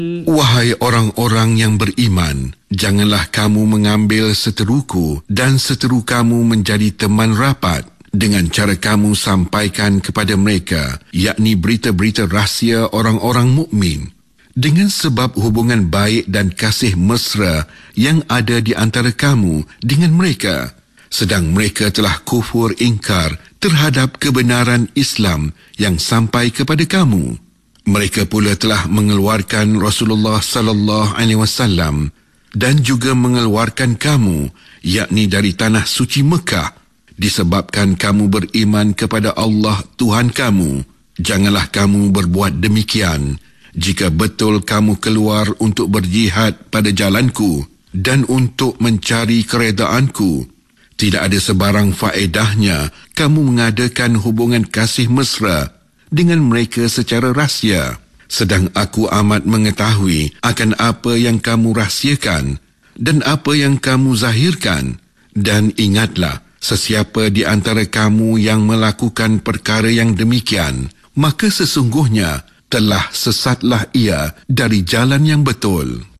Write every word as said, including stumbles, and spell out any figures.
Wahai orang-orang yang beriman, janganlah kamu mengambil seteruku dan seteru kamu menjadi teman rapat dengan cara kamu sampaikan kepada mereka, yakni berita-berita rahsia orang-orang mukmin, dengan sebab hubungan baik dan kasih mesra yang ada di antara kamu dengan mereka, sedang mereka telah kufur ingkar terhadap kebenaran Islam yang sampai kepada kamu. Mereka pula telah mengeluarkan Rasulullah sallallahu alaihi wasallam dan juga mengeluarkan kamu, yakni dari tanah suci Mekah, disebabkan kamu beriman kepada Allah Tuhan kamu. Janganlah kamu berbuat demikian jika betul kamu keluar untuk berjihad pada jalanku dan untuk mencari keredaanku. Tidak ada sebarang faedahnya kamu mengadakan hubungan kasih mesra dengan mereka secara rahsia, sedang aku amat mengetahui akan apa yang kamu rahsiakan dan apa yang kamu zahirkan. Dan ingatlah, sesiapa di antara kamu yang melakukan perkara yang demikian, maka sesungguhnya telah sesatlah ia dari jalan yang betul.